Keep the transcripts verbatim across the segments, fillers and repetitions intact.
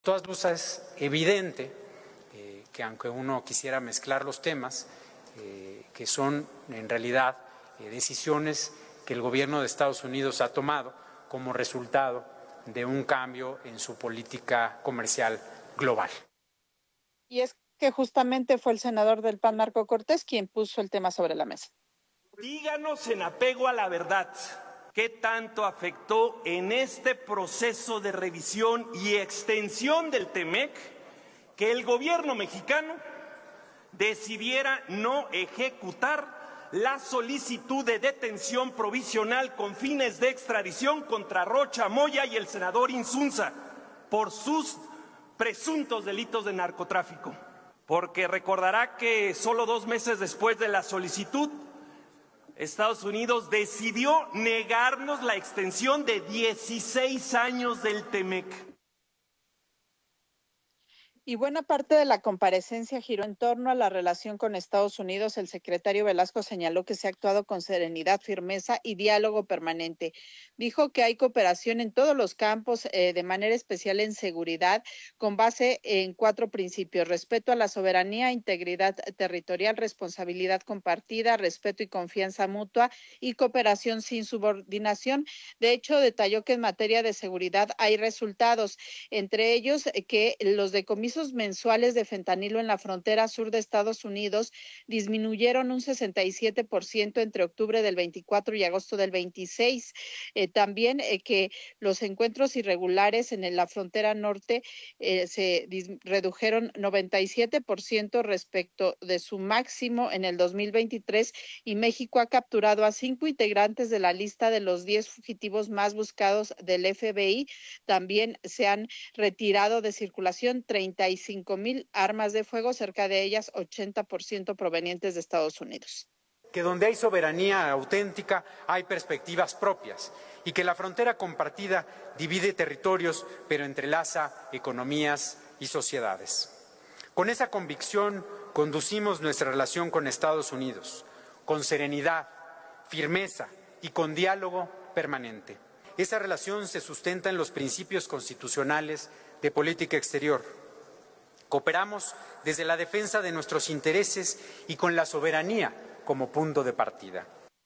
todas luces es evidente eh, que aunque uno quisiera mezclar los temas, eh, que son en realidad eh, decisiones que el gobierno de Estados Unidos ha tomado como resultado de un cambio en su política comercial global. Y es que justamente fue el senador del P A N, Marco Cortés, quien puso el tema sobre la mesa. Díganos en apego a la verdad, ¿qué tanto afectó en este proceso de revisión y extensión del TEMEC que el gobierno mexicano decidiera no ejecutar la solicitud de detención provisional con fines de extradición contra Rocha Moya y el senador Insunza por sus presuntos delitos de narcotráfico? Porque recordará que solo dos meses después de la solicitud, Estados Unidos decidió negarnos la extensión de dieciséis años del TEMEC. Y buena parte de la comparecencia giró en torno a la relación con Estados Unidos. El secretario Velasco señaló que se ha actuado con serenidad, firmeza y diálogo permanente. Dijo que hay cooperación en todos los campos, eh, de manera especial en seguridad, con base en cuatro principios: respeto a la soberanía, integridad territorial, responsabilidad compartida, respeto y confianza mutua y cooperación sin subordinación. De hecho, detalló que en materia de seguridad hay resultados, entre ellos eh, que los decomisos mensuales de fentanilo en la frontera sur de Estados Unidos disminuyeron un sesenta y siete por ciento entre octubre del veinticuatro y agosto del veintiséis. Eh, también eh, que los encuentros irregulares en la frontera norte eh, se redujeron noventa y siete por ciento respecto de su máximo en el dos mil veintitrés, y México ha capturado a cinco integrantes de la lista de los diez fugitivos más buscados del F B I. También se han retirado de circulación treinta y cinco mil armas de fuego, cerca de ellas ochenta por ciento provenientes de Estados Unidos. Que donde hay soberanía auténtica hay perspectivas propias y que la frontera compartida divide territorios pero entrelaza economías y sociedades. Con esa convicción conducimos nuestra relación con Estados Unidos, con serenidad, firmeza y con diálogo permanente. Esa relación se sustenta en los principios constitucionales de política exterior. Cooperamos desde la defensa de nuestros intereses y con la soberanía como punto de partida.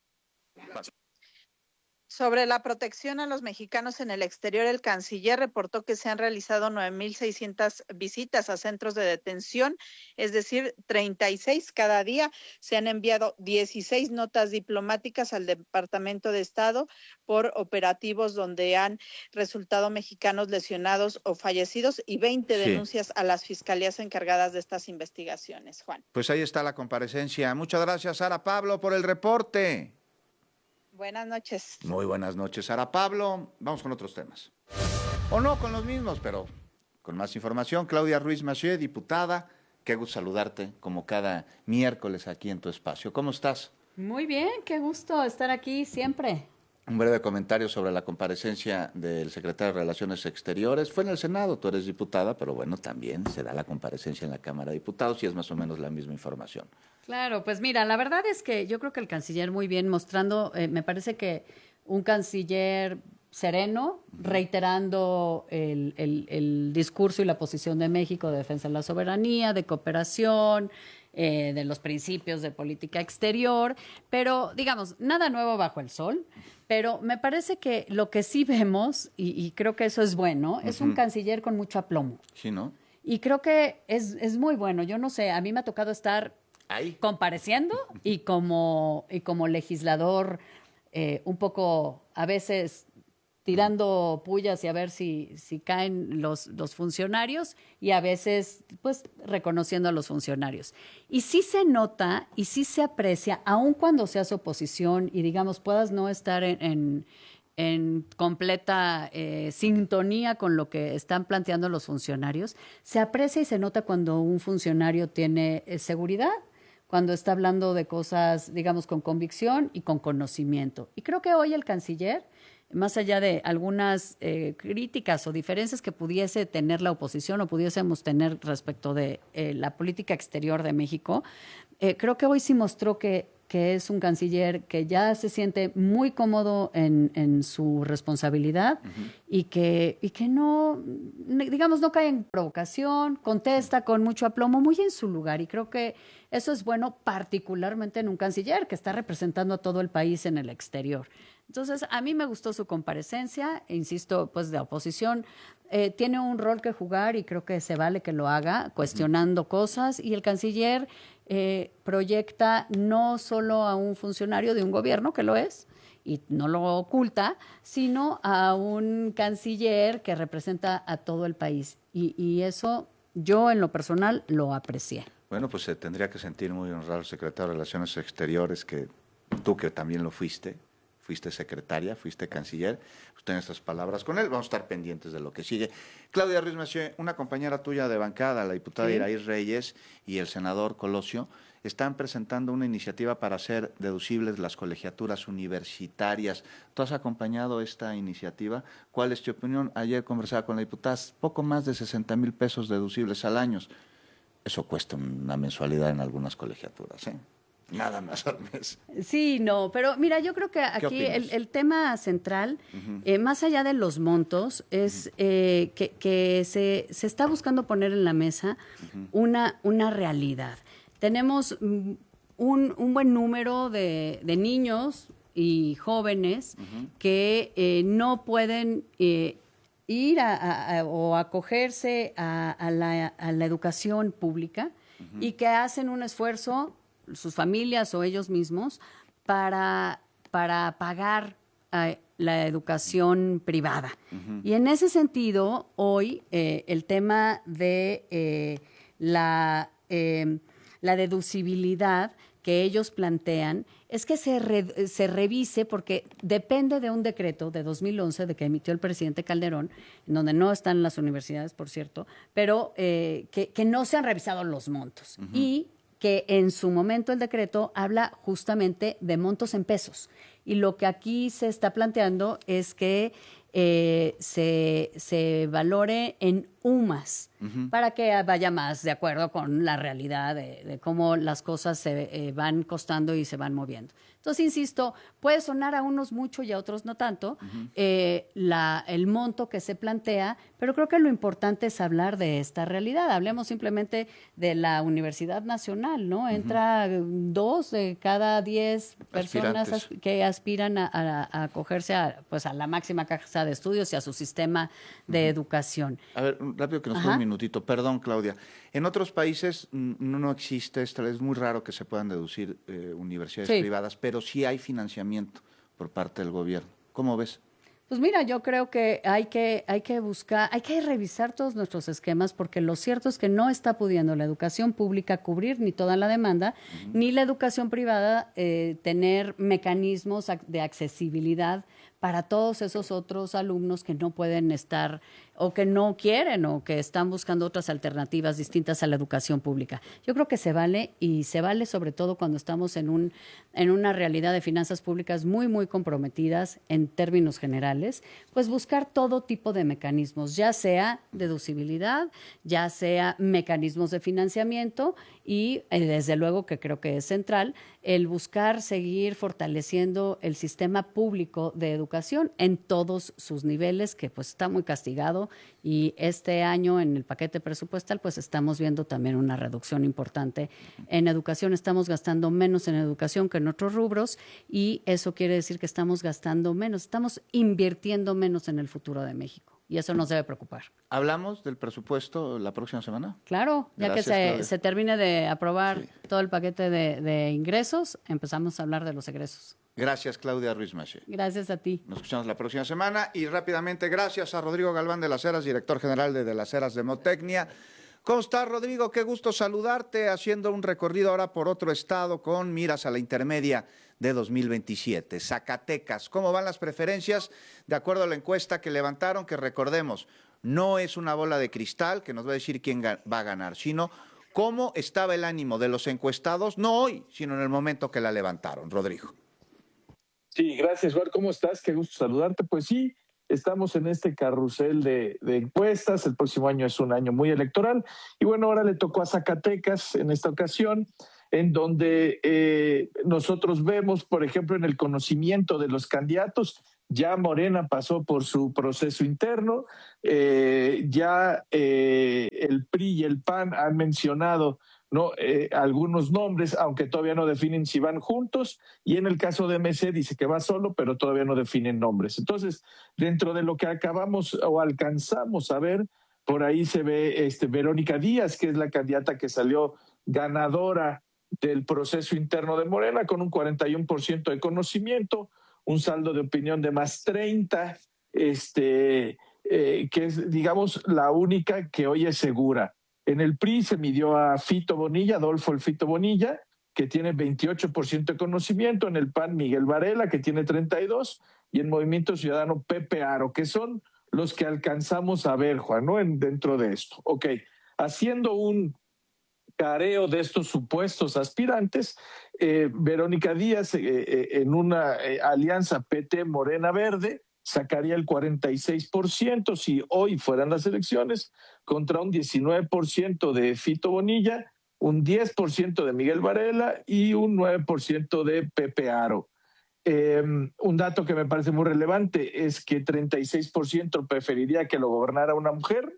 Sobre la protección a los mexicanos en el exterior, el canciller reportó que se han realizado nueve mil seiscientas visitas a centros de detención, es decir, treinta y seis cada día. Se han enviado dieciséis notas diplomáticas al Departamento de Estado por operativos donde han resultado mexicanos lesionados o fallecidos, y veinte sí. denuncias a las fiscalías encargadas de estas investigaciones. Juan. Pues ahí está la comparecencia. Muchas gracias, Sara Pablo, por el reporte. Buenas noches. Muy buenas noches, Sara Pablo. Vamos con otros temas. O no con los mismos, pero con más información. Claudia Ruiz Massieu, diputada. Qué gusto saludarte, como cada miércoles aquí en tu espacio. ¿Cómo estás? Muy bien, qué gusto estar aquí siempre. Un breve comentario sobre la comparecencia del secretario de Relaciones Exteriores. Fue en el Senado, tú eres diputada, pero bueno, también se da la comparecencia en la Cámara de Diputados y es más o menos la misma información. Claro, pues mira, la verdad es que yo creo que el canciller muy bien mostrando, eh, me parece que un canciller sereno, reiterando el, el, el discurso y la posición de México de defensa de la soberanía, de cooperación, eh, de los principios de política exterior, pero digamos, nada nuevo bajo el sol. Pero me parece que lo que sí vemos, y, y creo que eso es bueno, uh-huh. es un canciller con mucho aplomo. Sí, ¿no? Y creo que es, es muy bueno. Yo no sé, a mí me ha tocado estar ahí compareciendo y como, y como legislador eh, un poco a veces tirando pullas y a ver si, si caen los, los funcionarios, y a veces pues reconociendo a los funcionarios. Y sí se nota y sí se aprecia, aun cuando seas oposición y digamos puedas no estar en, en, en completa eh, sintonía con lo que están planteando los funcionarios, se aprecia y se nota cuando un funcionario tiene eh, seguridad, cuando está hablando de cosas, digamos, con convicción y con conocimiento. Y creo que hoy el canciller, más allá de algunas eh, críticas o diferencias que pudiese tener la oposición o pudiésemos tener respecto de eh, la política exterior de México, eh, creo que hoy sí mostró que, que es un canciller que ya se siente muy cómodo en, en su responsabilidad uh-huh. y, que, y que no, digamos, no cae en provocación, contesta con mucho aplomo, muy en su lugar. Y creo que eso es bueno particularmente en un canciller que está representando a todo el país en el exterior. Entonces, a mí me gustó su comparecencia, e insisto, pues de oposición, eh, tiene un rol que jugar y creo que se vale que lo haga, cuestionando uh-huh. cosas, y el canciller eh, proyecta no solo a un funcionario de un gobierno, que lo es, y no lo oculta, sino a un canciller que representa a todo el país. Y, y eso yo, en lo personal, lo aprecié. Bueno, pues se tendría que sentir muy honrado el secretario de Relaciones Exteriores, que tú que también lo fuiste, fuiste secretaria, fuiste canciller, usted en estas palabras con él, vamos a estar pendientes de lo que sigue. Claudia Ruiz Massieu, una compañera tuya de bancada, la diputada sí. Iraí Reyes y el senador Colosio, están presentando una iniciativa para hacer deducibles las colegiaturas universitarias. ¿Tú has acompañado esta iniciativa? ¿Cuál es tu opinión? Ayer conversaba con la diputada, poco más de sesenta mil pesos deducibles al año. Eso cuesta una mensualidad en algunas colegiaturas, ¿eh? Nada más al mes. Sí, no, pero mira, yo creo que aquí el, el tema central, uh-huh. eh, más allá de los montos, es uh-huh. eh, que, que se, se está buscando poner en la mesa uh-huh. una, una realidad. Tenemos un, un buen número de, de niños y jóvenes uh-huh. que eh, no pueden eh, ir a, a, a, o acogerse a, a, la, a la educación pública uh-huh. y que hacen un esfuerzo, sus familias o ellos mismos, para, para pagar eh, la educación privada. Uh-huh. Y en ese sentido, hoy eh, el tema de eh, la, eh, la deducibilidad que ellos plantean es que se, re, se revise, porque depende de un decreto de dos mil once de que emitió el presidente Calderón, en donde no están las universidades, por cierto, pero eh, que, que no se han revisado los montos. Uh-huh. Y que en su momento el decreto habla justamente de montos en pesos. Y lo que aquí se está planteando es que eh, se, se valore en U M A S, uh-huh. para que vaya más de acuerdo con la realidad de, de cómo las cosas se eh, van costando y se van moviendo. Entonces, insisto, puede sonar a unos mucho y a otros no tanto, uh-huh. eh, la, el monto que se plantea, pero creo que lo importante es hablar de esta realidad. Hablemos simplemente de la Universidad Nacional, ¿no? Entra uh-huh. dos de cada diez personas as, que aspiran a, a, a acogerse a, pues, a la máxima casa de estudios y a su sistema de uh-huh. educación. A ver, rápido que nos queda un minutito. Perdón, Claudia. En otros países no, no existe esto, es muy raro que se puedan deducir eh, universidades sí. privadas, pero sí hay financiamiento por parte del gobierno. ¿Cómo ves? Pues mira, yo creo que hay que hay que buscar, hay que revisar todos nuestros esquemas, porque lo cierto es que no está pudiendo la educación pública cubrir ni toda la demanda, uh-huh. ni la educación privada eh, tener mecanismos de accesibilidad para todos esos otros alumnos que no pueden estar o que no quieren o que están buscando otras alternativas distintas a la educación pública. Yo creo que se vale, y se vale sobre todo cuando estamos en un en una realidad de finanzas públicas muy, muy comprometidas en términos generales, pues buscar todo tipo de mecanismos, ya sea deducibilidad, ya sea mecanismos de financiamiento y, eh, desde luego, que creo que es central, el buscar seguir fortaleciendo el sistema público de educación en todos sus niveles, que pues está muy castigado, y este año en el paquete presupuestal pues estamos viendo también una reducción importante en educación. Estamos gastando menos en educación que en otros rubros, y eso quiere decir que estamos gastando menos, estamos invirtiendo menos en el futuro de México, y eso nos debe preocupar. ¿Hablamos del presupuesto la próxima semana? Claro, ya Gracias, que se, se termine de aprobar sí. todo el paquete de, de ingresos, empezamos a hablar de los egresos. Gracias, Claudia Ruiz Massieu. Gracias a ti. Nos escuchamos la próxima semana, y rápidamente gracias a Rodrigo Galván de las Heras, director general de De las Heras Demotecnia. ¿Cómo estás, Rodrigo? Qué gusto saludarte, haciendo un recorrido ahora por otro estado con miras a la intermedia de dos mil veintisiete. Zacatecas, ¿cómo van las preferencias? De acuerdo a la encuesta que levantaron, que recordemos, no es una bola de cristal que nos va a decir quién va a ganar, sino cómo estaba el ánimo de los encuestados, no hoy, sino en el momento que la levantaron. Rodrigo. Sí, gracias, Eduardo. ¿Cómo estás? Qué gusto saludarte. Pues sí, estamos en este carrusel de, de encuestas. El próximo año es un año muy electoral. Y bueno, ahora le tocó a Zacatecas en esta ocasión. en donde eh, nosotros vemos, por ejemplo, en el conocimiento de los candidatos, ya Morena pasó por su proceso interno, eh, ya eh, el P R I y el P A N han mencionado ¿no? Eh, algunos nombres, aunque todavía no definen si van juntos, y en el caso de M C dice que va solo, pero todavía no definen nombres. Entonces, dentro de lo que acabamos o alcanzamos a ver, por ahí se ve este, Verónica Díaz, que es la candidata que salió ganadora del proceso interno de Morena, con un cuarenta y uno por ciento de conocimiento, un saldo de opinión de más treinta, este, eh, que es, digamos, la única que hoy es segura. En el P R I se midió a Fito Bonilla, Adolfo el Fito Bonilla, que tiene veintiocho por ciento de conocimiento, en el P A N Miguel Varela, que tiene treinta y dos, y en Movimiento Ciudadano Pepe Aro, que son los que alcanzamos a ver, Juan, ¿no? En, dentro de esto. Ok, haciendo un careo de estos supuestos aspirantes, eh, Verónica Díaz, eh, eh, en una eh, alianza P T Morena Verde, sacaría el cuarenta y seis por ciento si hoy fueran las elecciones, contra un diecinueve por ciento de Fito Bonilla, un diez por ciento de Miguel Varela y un nueve por ciento de Pepe Aro. Eh, un dato que me parece muy relevante es que treinta y seis por ciento preferiría que lo gobernara una mujer,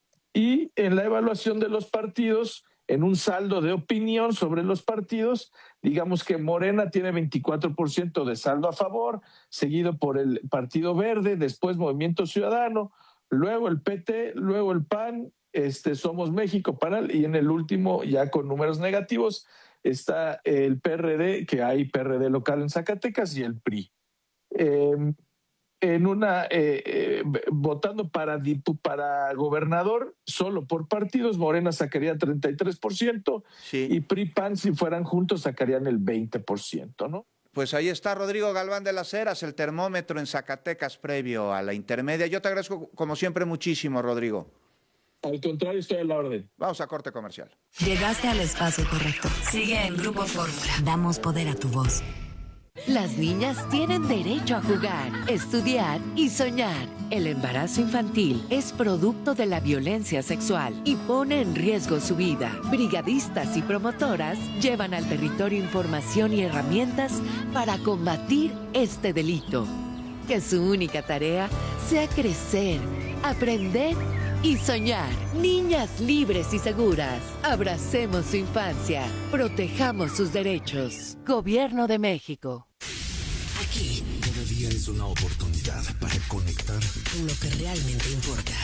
y en la evaluación de los partidos, en un saldo de opinión sobre los partidos, digamos que Morena tiene veinticuatro por ciento de saldo a favor, seguido por el Partido Verde, después Movimiento Ciudadano, luego el P T, luego el P A N, este, Somos México, Panal, y en el último, ya con números negativos, está el P R D, que hay P R D local en Zacatecas, y el P R I. Eh, en una, eh, eh, votando para, para gobernador, solo por partidos, Morena sacaría treinta y tres por ciento, sí. Y P R I P A N, si fueran juntos, sacarían el veinte por ciento, ¿no? Pues ahí está Rodrigo Galván de las Heras, el termómetro en Zacatecas previo a la intermedia. Yo te agradezco, como siempre, muchísimo, Rodrigo. Al contrario, estoy a la orden. Vamos a corte comercial. Llegaste al espacio correcto. Sigue en Grupo Fórmula. Damos poder a tu voz. Las niñas tienen derecho a jugar, estudiar y soñar. El embarazo infantil es producto de la violencia sexual y pone en riesgo su vida. Brigadistas y promotoras llevan al territorio información y herramientas para combatir este delito. Que su única tarea sea crecer, aprender y soñar. Niñas libres y seguras. Abracemos su infancia. Protejamos sus derechos. Gobierno de México. Aquí, cada día es una oportunidad para conectar con lo que realmente importa.